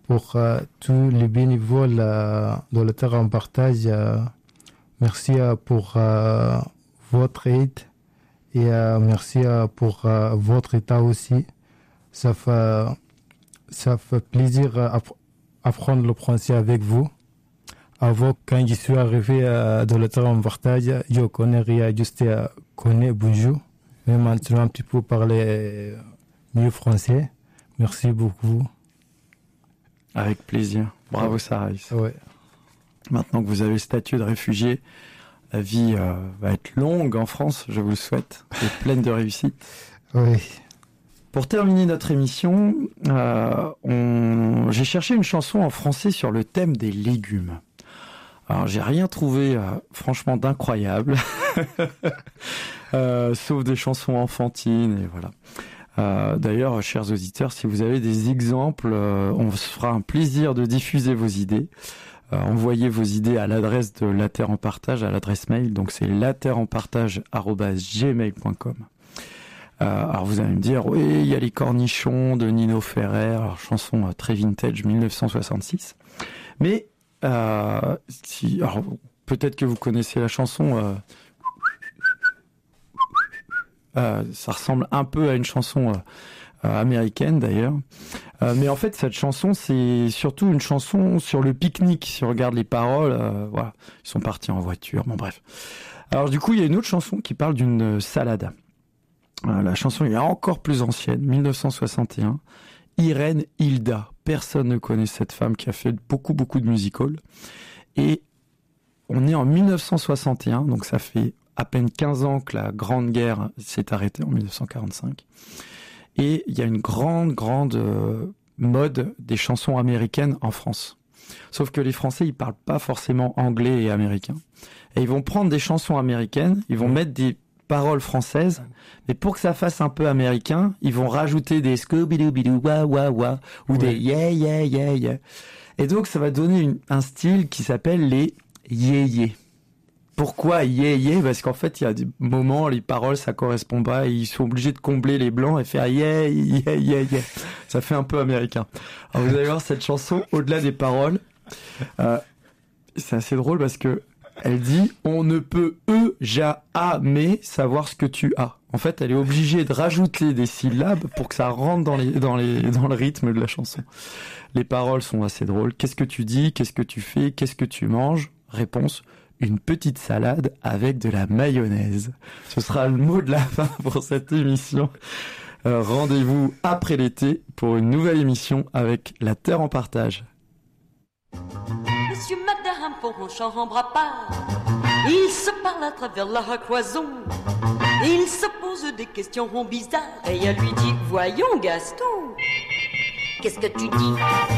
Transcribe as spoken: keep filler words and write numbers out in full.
pour euh, tous les bénévoles euh, de la Terre en partage. Euh, merci euh, pour euh, votre aide et euh, merci euh, pour euh, votre état aussi. Ça fait, ça fait plaisir d'apprendre le français avec vous. Avant, quand je suis arrivé euh, dans le Terre en partage, je connais rien, juste euh, connais bonjour. Mais maintenant, un petit peu parler mieux français. Merci beaucoup. Avec plaisir. Bravo, Sarais. Ouais. Maintenant que vous avez le statut de réfugié, la vie euh, va être longue en France, je vous le souhaite, et pleine de réussite. Oui. Pour terminer notre émission, euh, on... j'ai cherché une chanson en français sur le thème des légumes. Alors, j'ai rien trouvé, euh, franchement, d'incroyable, euh, sauf des chansons enfantines, et voilà. Euh, d'ailleurs, chers auditeurs, si vous avez des exemples, euh, on se fera un plaisir de diffuser vos idées. Euh, envoyez vos idées à l'adresse de La Terre en Partage, à l'adresse mail. Donc, c'est la terre en partage arobase gmail point com. Euh, alors, vous allez me dire, oui, il y a les cornichons de Nino Ferrer, alors, chanson euh, très vintage, dix-neuf cent soixante-six. Mais, euh, si, alors, peut-être que vous connaissez la chanson... Euh, Euh, ça ressemble un peu à une chanson euh, euh, américaine d'ailleurs. Euh, mais en fait, cette chanson, c'est surtout une chanson sur le pique-nique. Si on regarde les paroles, euh, voilà, ils sont partis en voiture, bon bref. Alors du coup, il y a une autre chanson qui parle d'une salade. Euh, la chanson est encore plus ancienne, dix-neuf cent soixante et un. Irène Hilda. Personne ne connaît cette femme qui a fait beaucoup, beaucoup de music-hall. Et on est en dix-neuf cent soixante et un, donc ça fait à peine quinze ans que la Grande Guerre s'est arrêtée en dix-neuf cent quarante-cinq. Et il y a une grande, grande euh, mode des chansons américaines en France. Sauf que les Français, ils parlent pas forcément anglais et américain. Et ils vont prendre des chansons américaines, ils vont mettre des paroles françaises, mais pour que ça fasse un peu américain, ils vont rajouter des scooby-doo-bidoo, wa wa wa, ou des yeah yeah yeah yeah. Et donc, ça va donner une, un style qui s'appelle les yé-yé. Pourquoi yeah yeah? Parce qu'en fait, il y a des moments, les paroles, ça correspond pas, et ils sont obligés de combler les blancs et faire yeah yeah yeah yeah. Ça fait un peu américain. Alors vous allez voir cette chanson, au-delà des paroles, euh, c'est assez drôle parce que elle dit on ne peut e jamais savoir ce que tu as. En fait, elle est obligée de rajouter des syllabes pour que ça rentre dans les dans les dans le rythme de la chanson. Les paroles sont assez drôles. Qu'est-ce que tu dis? Qu'est-ce que tu fais? Qu'est-ce que tu manges? Réponse: une petite salade avec de la mayonnaise. Ce sera le mot de la fin pour cette émission. Euh, rendez-vous après l'été pour une nouvelle émission avec La Terre en Partage. Monsieur, madame, font en chambre à part. Ils se parlent à travers la cloison. Ils se posent des questions bizarres. Et elle lui dit: voyons, Gaston, qu'est-ce que tu dis?